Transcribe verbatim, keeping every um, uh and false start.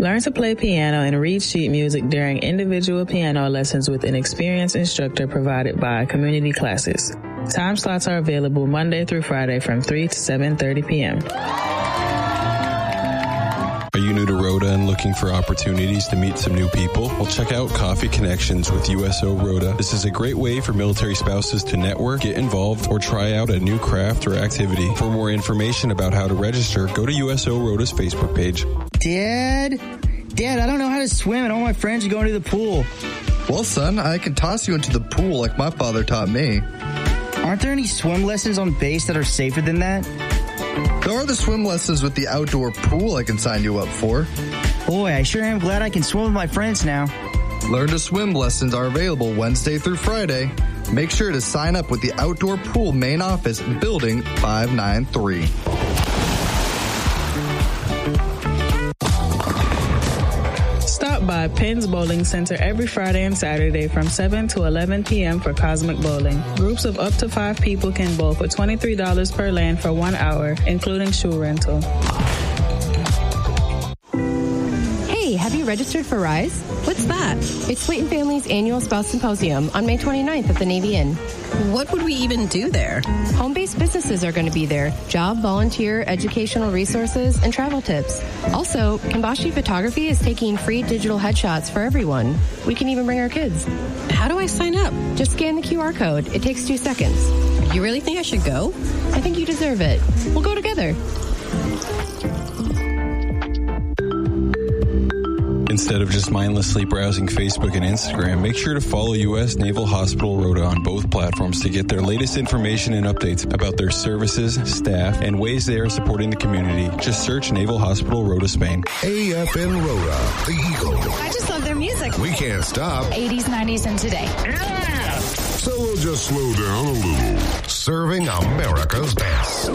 Learn to play piano and read sheet music during individual piano lessons with an experienced instructor provided by Community Classes. Time slots are available Monday through Friday from three to seven thirty p.m. Are you new to Rhoda and looking for opportunities to meet some new people? Well, check out Coffee Connections with U S O Rhoda. This is a great way for military spouses to network, get involved, or try out a new craft or activity. For more information about how to register, go to U S O Rhoda's Facebook page. Dad? Dad, I don't know how to swim and all my friends are going to the pool. Well, son, I can toss you into the pool like my father taught me. Aren't there any swim lessons on base that are safer than that? There are the swim lessons with the outdoor pool I can sign you up for. Boy, I sure am glad I can swim with my friends now. Learn to swim lessons are available Wednesday through Friday. Make sure to sign up with the outdoor pool main office, Building five ninety-three. Stop by Penn's Bowling Center every Friday and Saturday from seven to eleven p.m. for Cosmic Bowling. Groups of up to five people can bowl for twenty-three dollars per land for one hour, including shoe rental. Hey, have you registered for RISE? What's that? It's Slayton Family's annual spouse symposium on May twenty-ninth at the Navy Inn. What would we even do there? Home-based businesses are going to be there. Job, volunteer, educational resources, and travel tips. Also, Kambashi Photography is taking free digital headshots for everyone. We can even bring our kids. How do I sign up? Just scan the Q R code. It takes two seconds. You really think I should go? I think you deserve it. We'll go together. Instead of just mindlessly browsing Facebook and Instagram, make sure to follow U S Naval Hospital Rhoda on both platforms to get their latest information and updates about their services, staff, and ways they are supporting the community. Just search Naval Hospital Rhoda Spain. A F N Rhoda, the Eagle. I just love their music. We can't stop. eighties, nineties, and today. Yeah! So we'll just slow down a little. Serving America's best.